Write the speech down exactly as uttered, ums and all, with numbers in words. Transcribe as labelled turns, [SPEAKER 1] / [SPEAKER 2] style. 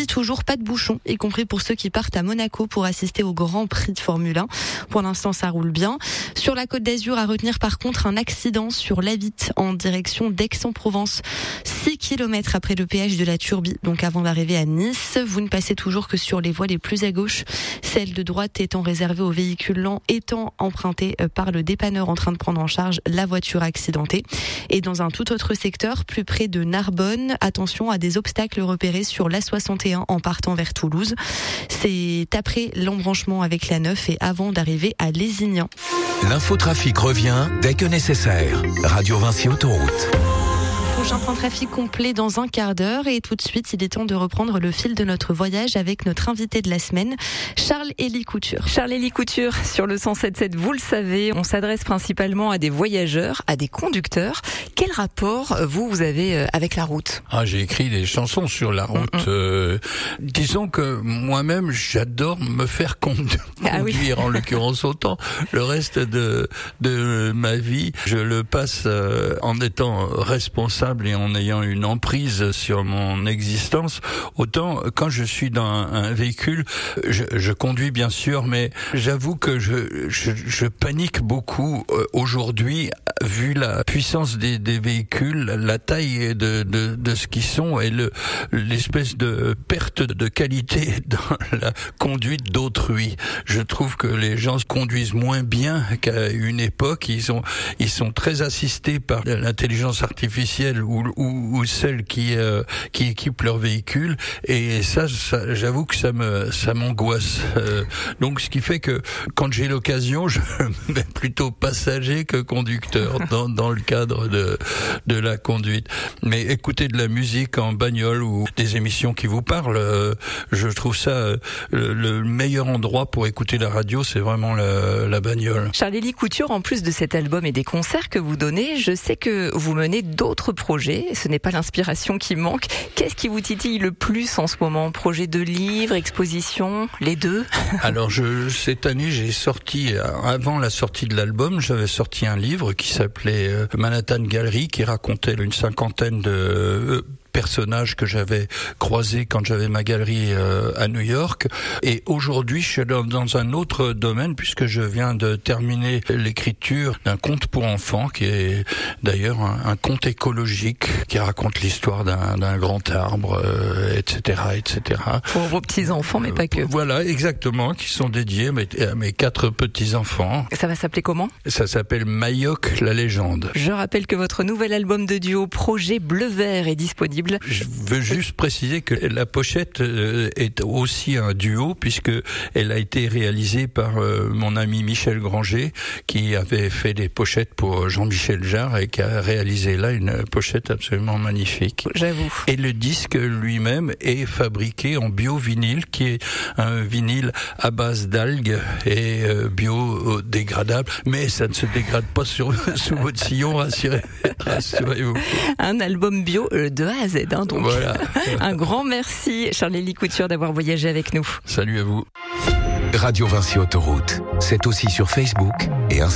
[SPEAKER 1] aujourd'hui, toujours pas de bouchons, y compris pour ceux qui partent à Monaco pour assister au Grand Prix de Formule un. Pour l'instant, ça roule bien. Sur la Côte d'Azur, à retenir par contre un accident sur l'A huit en direction d'Aix-en-Provence. six kilomètres après le péage de la Turbie, donc avant d'arriver à Nice. Vous ne passez toujours que sur les voies les plus à gauche, celle de droite étant réservée aux véhicules lents, étant empruntée par le dépanneur en train de prendre en charge la voiture accidentée. Et dans un tout autre secteur, plus près de Narbonne, attention à des obstacles repérés sur l'A soixante et un en partant vers Toulouse. C'est après l'embranchement avec l'A neuf et avant d'arriver à Lézignan.
[SPEAKER 2] L'infotrafic revient dès que nécessaire. Radio Vinci Autoroute.
[SPEAKER 1] Prochain point trafic complet dans un quart d'heure et tout de suite, il est temps de reprendre le fil de notre voyage avec notre invité de la semaine, Charles-Élie Couture.
[SPEAKER 3] Charles-Élie Couture, sur le cent sept sept, vous le savez, on s'adresse principalement à des voyageurs, à des conducteurs. Quel rapport, vous, vous avez avec la route ?
[SPEAKER 4] Ah, j'ai écrit des chansons sur la route. Mmh, mmh. Euh, disons que moi-même, j'adore me faire conduire, ah, oui. en l'occurrence autant. Le reste de, de ma vie, je le passe euh, en étant responsable et en ayant une emprise sur mon existence. Autant quand je suis dans un, un véhicule, je, je conduis bien sûr, mais j'avoue que je, je, je panique beaucoup euh, aujourd'hui, vu la puissance des, des véhicules, la taille de, de, de ce qu'ils sont et le, l'espèce de perte de qualité dans la conduite d'autrui. Je trouve que les gens conduisent moins bien qu'à une époque. Ils sont, ils sont très assistés par l'intelligence artificielle ou, ou, ou celles qui euh, qui équipent leur véhicule, et ça, ça j'avoue que ça me ça m'angoisse. Euh, donc ce qui fait que quand j'ai l'occasion, je me mets plutôt passager que conducteur dans dans le cadre de de la conduite. Mais écouter de la musique en bagnole ou des émissions qui vous parlent, euh, je trouve ça euh, le, le meilleur endroit pour écouter la radio, c'est vraiment la, la bagnole.
[SPEAKER 3] Charles-Élie Couture, en plus de cet album et des concerts que vous donnez, je sais que vous menez d'autres projets. Ce n'est pas l'inspiration qui manque. Qu'est-ce qui vous titille le plus en ce moment ? Projet de livre, exposition, les deux ?
[SPEAKER 4] Alors, je, cette année, j'ai sorti, avant la sortie de l'album, j'avais sorti un livre qui s'appelait Manhattan Gallery, qui racontait une cinquantaine de personnages que j'avais croisés quand j'avais ma galerie euh, à New York. Et aujourd'hui, je suis dans, dans un autre domaine, puisque je viens de terminer l'écriture d'un conte pour enfants, qui est d'ailleurs un, un conte écologique, qui raconte l'histoire d'un, d'un grand arbre, euh, et cetera, et cetera.
[SPEAKER 3] Pour vos petits-enfants, mais pas que.
[SPEAKER 4] Euh, voilà, exactement, qui sont dédiés à mes, à mes quatre petits-enfants.
[SPEAKER 3] Ça va s'appeler comment ? Ça
[SPEAKER 4] s'appelle Mayok, la légende.
[SPEAKER 3] Je rappelle que votre nouvel album de duo, Projet Bleu-Vert, est disponible.
[SPEAKER 4] Je veux juste préciser que la pochette est aussi un duo, puisque elle a été réalisée par mon ami Michel Granger, qui avait fait des pochettes pour Jean-Michel Jarre et qui a réalisé là une pochette absolument magnifique.
[SPEAKER 3] J'avoue.
[SPEAKER 4] Et le disque lui-même est fabriqué en bio-vinyle, qui est un vinyle à base d'algues et biodégradable, mais ça ne se dégrade pas sur, sous votre sillon, rassurez, rassurez-vous.
[SPEAKER 3] Un album bio de A à Z. Hein, donc.
[SPEAKER 4] Voilà.
[SPEAKER 3] Un grand merci, Charles-Élie Couture, d'avoir voyagé avec nous.
[SPEAKER 4] Salut à vous.
[SPEAKER 2] Radio Vinci Autoroute, c'est aussi sur Facebook et Instagram.